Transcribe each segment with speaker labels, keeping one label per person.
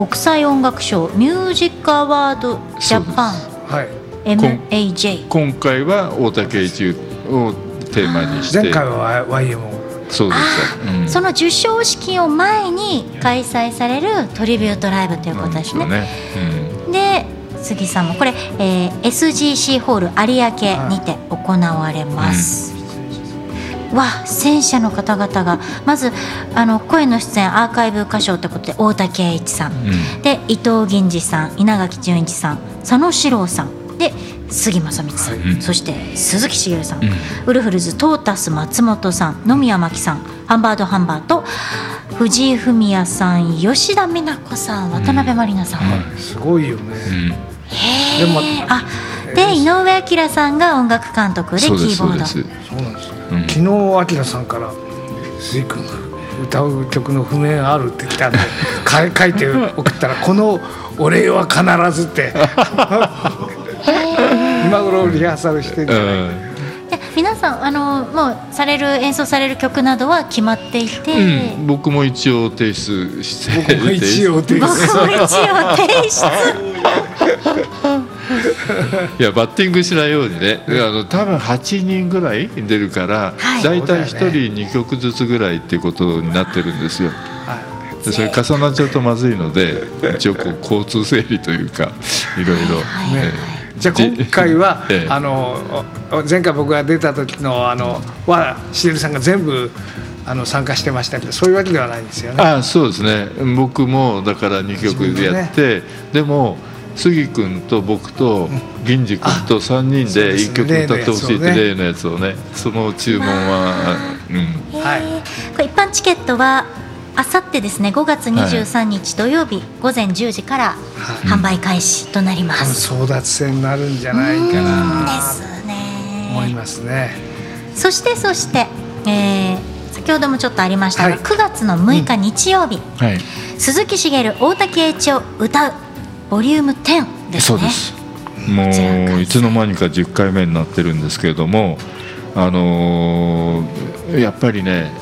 Speaker 1: 国際音楽賞ミュージックアワードジャパン、
Speaker 2: はい、
Speaker 1: MAJ。
Speaker 3: 今回は大竹一をテーマにして、
Speaker 2: 前回は YMO。
Speaker 3: そうでした、
Speaker 1: その授賞式を前に開催されるトリビュートライブということですね。で杉さんもこれ、SGC ホール有明にて行われます、出演者の方々がまず声の出演アーカイブ歌唱ということで大竹栄一さん、で伊藤銀次さん、稲垣淳一さん、佐野史郎さんで杉正光さん、そして鈴木茂さん、ウルフルズトータス松本さん、野宮真紀さん、ハンバーと藤井フミヤさん、吉田美奈子さん、渡辺満里奈さん、
Speaker 2: すごいよね、
Speaker 1: でもで井上彰さんが音楽監督でキーボード。
Speaker 2: そうなんです、昨日彰さんから杉君歌う曲の譜面あるって来たんで書いて送ったらこのお礼は必ずって今頃リハーサルしてるんじゃないか。
Speaker 1: 皆さんもう演奏される曲などは決まっていて、
Speaker 3: 僕も一応提出して
Speaker 2: 僕も一応提出
Speaker 3: いやバッティングしないようにね、多分8人ぐらい出るからだいたい1人2曲ずつぐらいっていうことになってるんですよ。でそれ重なっちゃうとまずいので一応交通整理というかいろいろ。
Speaker 2: じゃあ今回は前回僕が出た時のしげるさんが全部参加してましたけど、そういうわけではないんですよね。
Speaker 3: そうですね。僕もだから2曲でやって、でも杉君と僕と銀次君と3人で1曲歌ってほしいって例のやつをね、その注文は、
Speaker 1: これ一般チケットはあさってですね、5月23日土曜日午前10時から販売開始となります。
Speaker 2: 争奪戦になるんじゃないかな
Speaker 1: ですね、
Speaker 2: 思いますね。
Speaker 1: そして、先ほどもちょっとありましたが、9月の6日日曜日、鈴木茂大竹栄一を歌うボリューム10ですね。
Speaker 3: そうです。もういつの間にか10回目になってるんですけれども、やっぱりね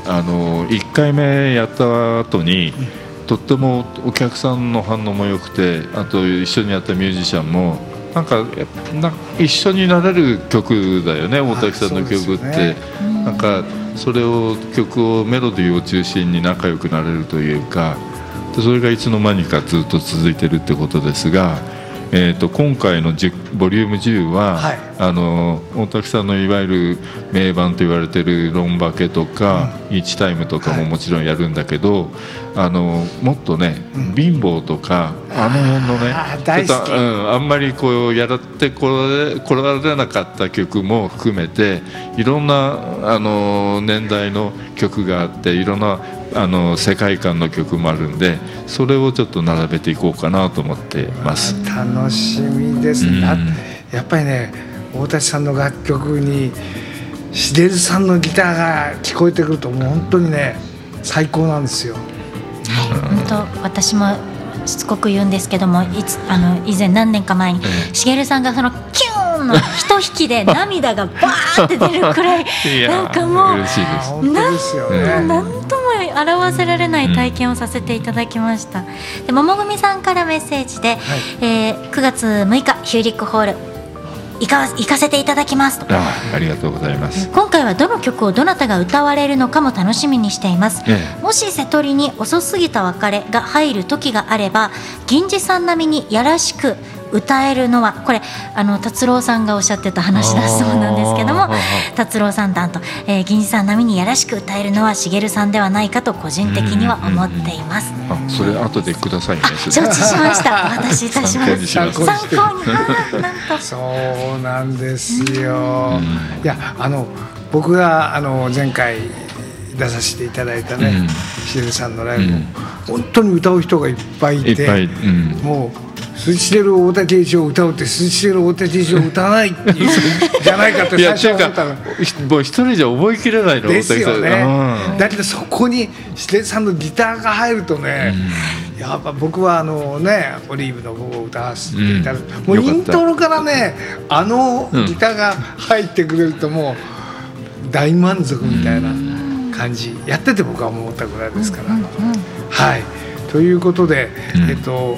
Speaker 3: 1回目やった後にとってもお客さんの反応も良くて、あと一緒にやったミュージシャンもなんか一緒になれる曲だよね、大竹さんの曲って、なんかそれを曲をメロディーを中心に仲良くなれるというか、それがいつの間にかずっと続いてるってことですが、今回のボリューム10は、大竹さんのいわゆる名盤と言われてるロンバケとか、イーチタイムとかももちろんやるんだけど、もっとね、貧乏とか辺のねちょっと、あんまりこうやってこられなかった曲も含めていろんな年代の曲があって、いろんな世界観の曲もあるんで、それをちょっと並べていこうかなと思ってます。
Speaker 2: 楽しみですね、やっぱりね、大竹さんの楽曲に茂さんのギターが聞こえてくるともう本当にね最高なんですよ。
Speaker 1: 本当私もしつこく言うんですけども、以前何年か前に茂さんがそのキューンの一引きで涙がバーって出るくらいなんかもう
Speaker 3: 嬉しいです。
Speaker 1: 何とも表せられない体験をさせていただきました。で桃組さんからメッセージで、9月6日ヒューリックホール行かせていただきますと。
Speaker 3: ありがとうございます。
Speaker 1: 今回はどの曲をどなたが歌われるのかも楽しみにしています、もし瀬戸りに遅すぎた別れが入る時があれば、銀次さん並みにやらしく歌えるのは、これ達郎さんがおっしゃってた話だそうなんですけども、達郎さんと銀次さん並みにやらしく歌えるのは茂さんではないかと個人的には思っています。
Speaker 3: それ後でくださいね。
Speaker 1: 承知しました。お渡しいたします。参考になんと
Speaker 2: そうなんですよ、いや僕が前回出させていただいたね、茂さんのライブも本当に歌う人がいっぱいいて、もう鈴木茂大竹栄一を歌うって鈴木茂大竹栄一を歌わないっていうじゃないかって最初思ったの。
Speaker 3: もう一人じゃ覚えきれないの
Speaker 2: ですよね、だけどそこに茂さんのギターが入るとね、やっぱ僕はオリーブの午後を歌わせていただいて、もうイントロからねギターが入ってくれるともう大満足みたいな感じ、やってて僕は思ったぐらいですから、 ということで、